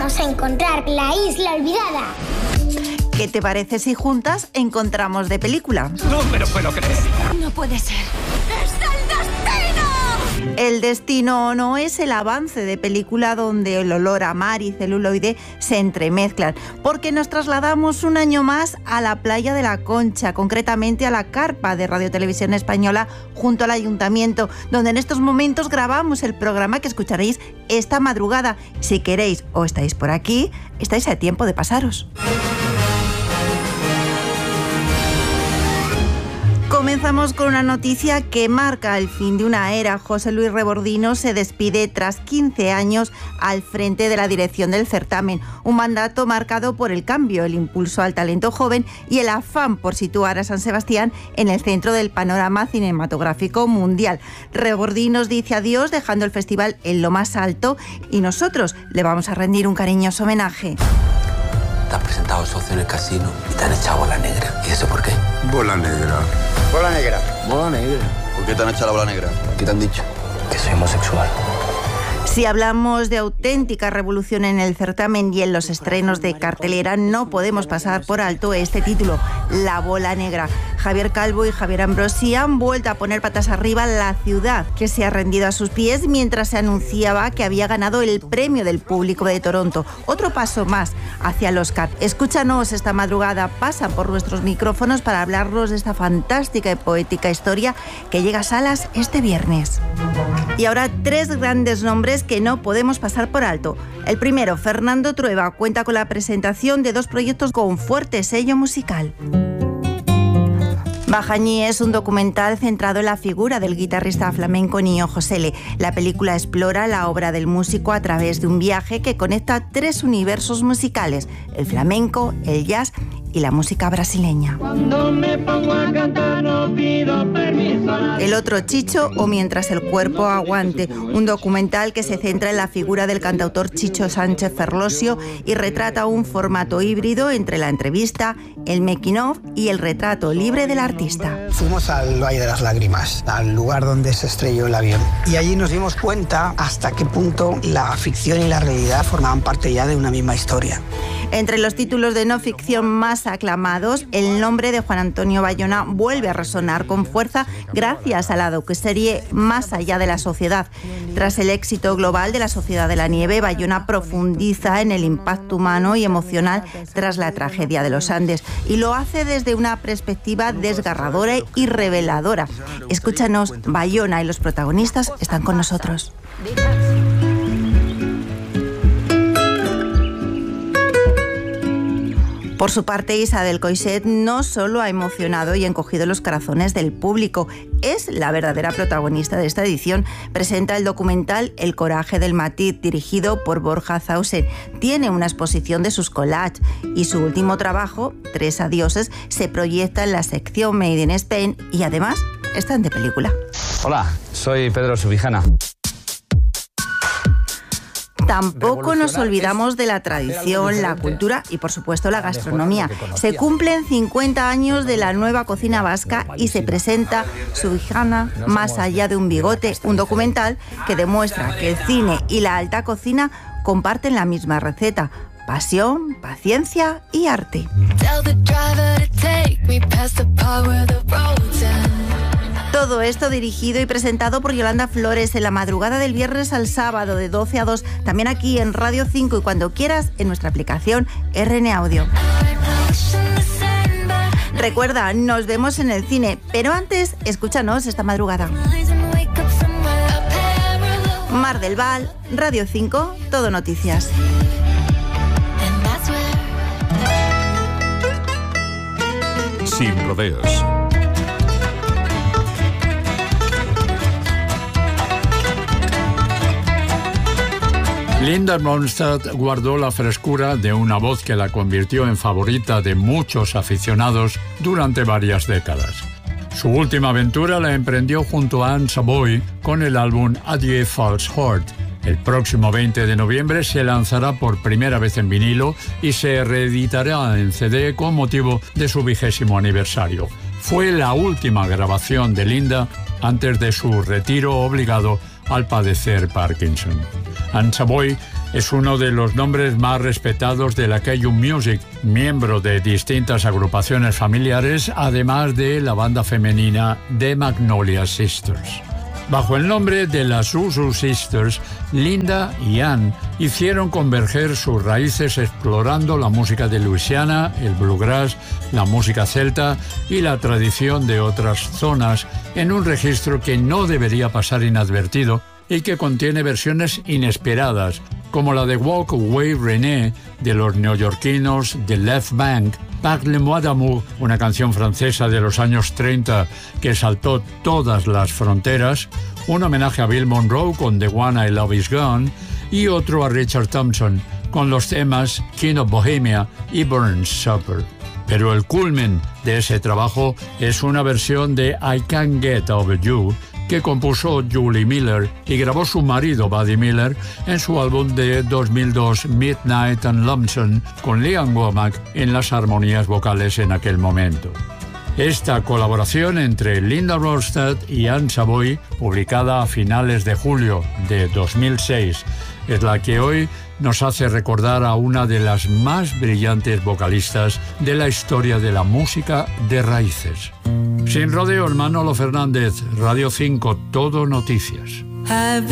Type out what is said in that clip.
Vamos a encontrar la isla olvidada. ¿Qué te parece si juntas encontramos de película? No me lo puedo creer. No puede ser. ¡Es el destino! El destino no es el avance de película donde el olor a mar y celuloide se entremezclan, porque nos trasladamos un año más a la playa de la Concha, concretamente a la carpa de Radio Televisión Española junto al Ayuntamiento, donde en estos momentos grabamos el programa que escucharéis esta madrugada. Si queréis o estáis por aquí, estáis a tiempo de pasaros. Comenzamos con una noticia que marca el fin de una era. José Luis Rebordino se despide tras 15 años al frente de la dirección del certamen. Un mandato marcado por el cambio, el impulso al talento joven y el afán por situar a San Sebastián en el centro del panorama cinematográfico mundial. Rebordino nos dice adiós dejando el festival en lo más alto y nosotros le vamos a rendir un cariñoso homenaje. Te has presentado socio en el casino y te han echado bola negra. ¿Y eso por qué? Bola negra. Bola negra. Bola negra. ¿Por qué te han echado la bola negra? ¿Qué te han dicho? Que soy homosexual. Si hablamos de auténtica revolución en el certamen y en los estrenos de cartelera, no podemos pasar por alto este título, La Bola Negra. Javier Calvo y Javier Ambrosi han vuelto a poner patas arriba la ciudad, que se ha rendido a sus pies mientras se anunciaba que había ganado el premio del público de Toronto. Otro paso más hacia el Oscar. Escúchanos esta madrugada, pasa por nuestros micrófonos para hablarnos de esta fantástica y poética historia que llega a salas este viernes. Y ahora 3 grandes nombres que no podemos pasar por alto. El primero, Fernando Trueba, cuenta con la presentación de 2 proyectos con fuerte sello musical. Bajañí es un documental centrado en la figura del guitarrista flamenco Niño Josele. La película explora la obra del músico a través de un viaje que conecta 3 universos musicales, el flamenco, el jazz y la música brasileña. Cuando me pongo a cantar no pido permiso. El otro, Chicho o Mientras el cuerpo aguante, un documental que se centra en la figura del cantautor Chicho Sánchez Ferlosio y retrata un formato híbrido entre la entrevista, el making of y el retrato libre del artista. Fuimos al Valle de las Lágrimas, al lugar donde se estrelló el avión. Y allí nos dimos cuenta hasta qué punto la ficción y la realidad formaban parte ya de una misma historia. Entre los títulos de no ficción más aclamados, el nombre de Juan Antonio Bayona vuelve a resonar con fuerza gracias a la docuserie Más allá de la sociedad. Tras el éxito global de La Sociedad de la Nieve, Bayona profundiza en el impacto humano y emocional tras la tragedia de los Andes y lo hace desde una perspectiva desgarradora y reveladora. Escúchanos, Bayona y los protagonistas están con nosotros. Por su parte, Isabel Coixet no solo ha emocionado y encogido los corazones del público, es la verdadera protagonista de esta edición. Presenta el documental El coraje del matiz, dirigido por Borja Zausen. Tiene una exposición de sus collages y su último trabajo, 3 adioses, se proyecta en la sección Made in Spain y además está en de película. Hola, soy Pedro Subijana. Tampoco nos olvidamos de la tradición, la cultura y, por supuesto, la gastronomía. Se cumplen 50 años de la nueva cocina vasca y se presenta Subijana, Más allá de un bigote, un documental que demuestra que el cine y la alta cocina comparten la misma receta: pasión, paciencia y arte. Todo esto dirigido y presentado por Yolanda Flores en la madrugada del viernes al sábado de 12 a 2, también aquí en Radio 5 y cuando quieras en nuestra aplicación RN Audio. Recuerda, nos vemos en el cine, pero antes, escúchanos esta madrugada. Mar del Val, Radio 5, Todo Noticias. Sin rodeos. Linda Ronstadt guardó la frescura de una voz que la convirtió en favorita de muchos aficionados durante varias décadas. Su última aventura la emprendió junto a Anne Savoy con el álbum Adieu False Heart. El próximo 20 de noviembre se lanzará por primera vez en vinilo y se reeditará en CD con motivo de su 20º aniversario. Fue la última grabación de Linda antes de su retiro obligado al padecer Parkinson. Anne Savoy Es uno de los nombres más respetados de la Cajun Music, miembro de distintas agrupaciones familiares, además de la banda femenina The Magnolia Sisters. Bajo el nombre de las Zuzu Sisters, Linda y Ann hicieron converger sus raíces explorando la música de Luisiana, el bluegrass, la música celta y la tradición de otras zonas en un registro que no debería pasar inadvertido y que contiene versiones inesperadas, como la de Walk Away René de los neoyorquinos The Left Bank, Parle-moi d'amour, una canción francesa de los años 30 que saltó todas las fronteras, un homenaje a Bill Monroe con The One I Love Is Gone y otro a Richard Thompson con los temas King of Bohemia y Burns Supper. Pero el culmen de ese trabajo es una versión de I Can't Get Over You que compuso Julie Miller y grabó su marido Buddy Miller en su álbum de 2002 Midnight and Lonesome con Liam Womack en las armonías vocales en aquel momento. Esta colaboración entre Linda Ronstadt y Ann Savoy, publicada a finales de julio de 2006, es la que hoy nos hace recordar a una de las más brillantes vocalistas de la historia de la música de raíces. Sin rodeos, Manolo Fernández, Radio 5, Todo Noticias.